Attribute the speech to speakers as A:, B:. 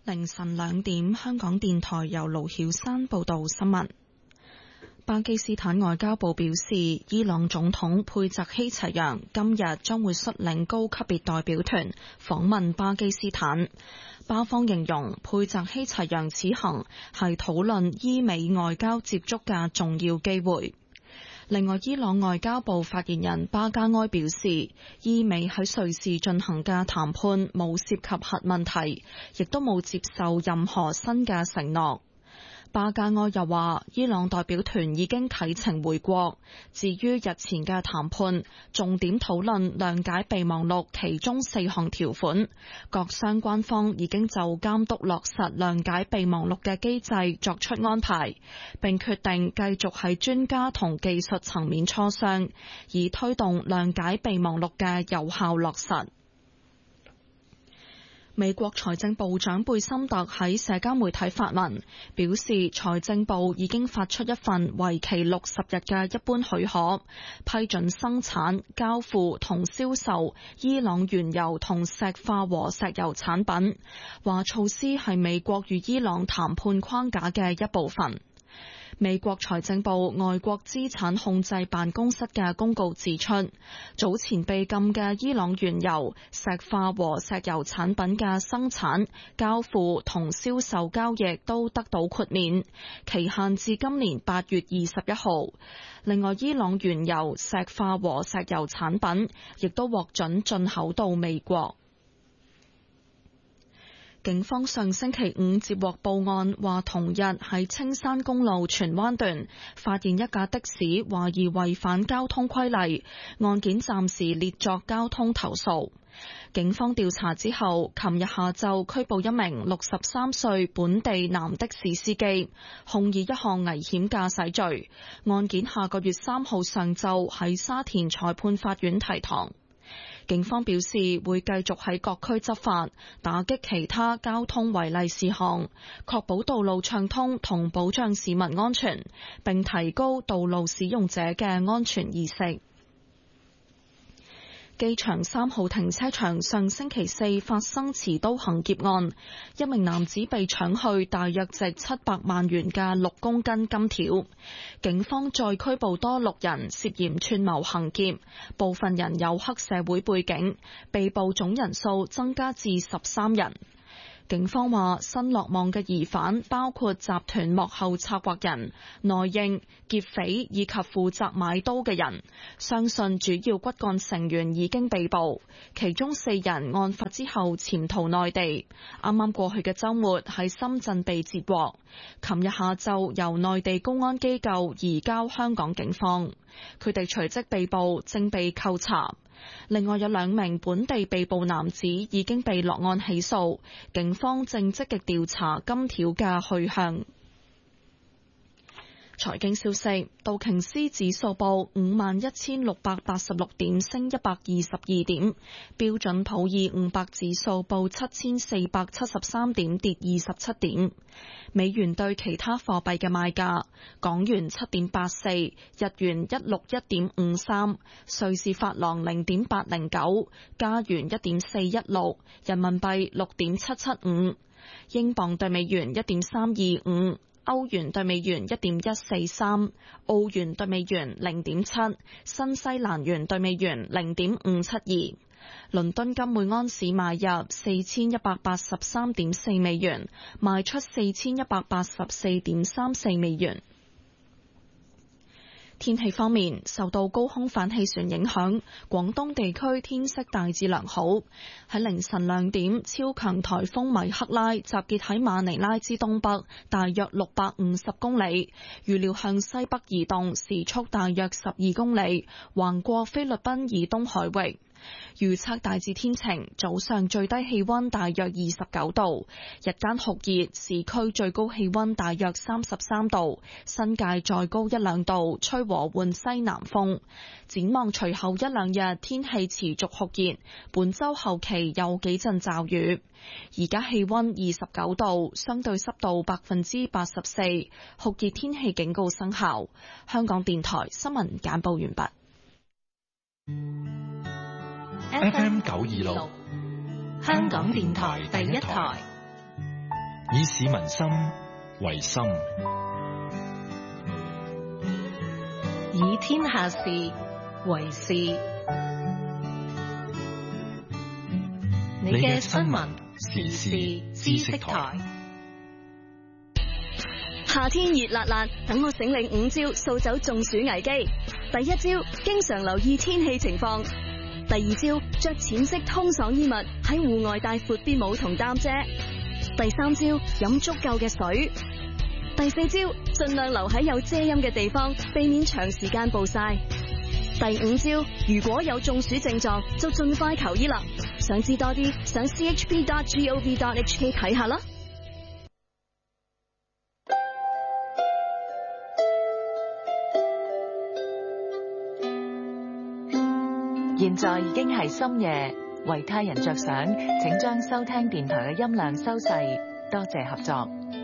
A: 凌晨2點，香港電台由盧曉山報道新聞。巴基斯坦外交部表示，伊朗總統佩澤希齊揚今日將會率領高級別代表團訪問巴基斯坦。巴方形容佩澤希齊揚此行係討論伊美外交接觸嘅重要機會。另外，伊朗外交部發言人巴加埃表示，伊美喺瑞士進行嘅談判冇涉及核問題，亦都冇接受任何新嘅承諾。巴加埃又話，伊朗代表團已經啟程回國。至於日前嘅談判，重點討論諒解備忘錄其中4項條款，各相關方已經就監督落實諒解備忘錄嘅機制作出安排，並決定繼續喺專家同技術層面磋商，以推動諒解備忘錄嘅有效落實。美國財政部長貝森特喺社交媒體發文，表示財政部已經發出一份為期60日嘅一般許可，批准生產、交付同銷售伊朗原油同石化和石油產品，話措施係美國與伊朗談判框架嘅一部分。美國財政部外國資產控制辦公室嘅公告指出，早前被禁嘅伊朗原油、石化和石油產品嘅生產、交付同銷售交易都得到豁免，期限至今年8月21號。另外，伊朗原油、石化和石油產品亦都獲准進口到美國。警方上星期5接獲報案，話同日喺青山公路荃灣段發現一架的士懷疑違反交通規例，案件暫時列作交通投訴。警方調查之後，琴日下晝拘捕一名63歲本地男的士司機，控以一項危險駕駛罪。案件下個月3號上晝喺沙田裁判法院提堂。警方表示會繼續喺各區執法，打擊其他交通違例事項，確保道路暢通同保障市民安全，並提高道路使用者嘅安全意識。機場3號停車場上星期4發生持刀行劫案，一名男子被搶去大約值700萬元嘅6公斤金條。警方再拘捕多6人涉嫌串謀行劫，部分人有黑社會背景，被捕總人數增加至13人。警方話，新落網嘅疑犯包括集團幕後策劃人、內應、劫匪以及負責買刀嘅人，相信主要骨幹成員已經被捕，其中4人案發之後潛逃內地，啱啱過去嘅週末喺深圳被截獲，琴日下晝由內地公安機構移交香港警方，佢哋隨即被捕，正被扣查。另外有2名本地被捕男子已經被落案起訴，警方正積極調查金條嘅去向。財經消息，道瓊斯指數報51,686點，升122點；標準普爾500指數報7,473點，跌27點。美元對其他貨幣嘅賣價：港元7.84，日元161.53，瑞士法郎0.809，加元1.416，人民幣6.775，英鎊對美元1.325。歐元對美元1.143，澳元對美元0.7，新西蘭元對美元0.572。倫敦金每安士買入4183.4美元，賣出4184.34美元。天氣方面，受到高空反氣旋影響，廣東地區天色大致良好。喺凌晨2點，超強颱風米克拉集結喺馬尼拉之東北，大約650公里，預料向西北移動，時速大約12公里，橫過菲律賓以東海域。預測大致天晴，早上最低氣溫大約29度，日間酷熱，市區最高氣溫大約33度，新界再高1-2度，吹和緩西南風。展望隨後1-2日天氣持續酷熱，本週後期有幾陣驟雨。而家氣溫29度，相對濕度84%，酷熱天氣警告生效。香港電台新聞簡報完畢。
B: FM 926，香港電台第一台。 以市民心為心，
C: 以天下事為事。你嘅新聞時事知識台。
D: 夏天熱辣辣，等我醒領5招掃走中暑危機。第一招，經常留意天氣情況。第二招，着淺色通爽衣物，喺戶外帶闊啲帽同擔遮。第三招，飲足夠嘅水。第四招，盡量留喺有遮陰嘅地方，避免長時間暴曬。第五招，如果有中暑症狀，就盡快求醫啦。想知多啲，上 chp.gov.hk 睇下啦。
E: 現在已經係深夜，為他人着想，請將收聽電台嘅音量收細，多謝合作。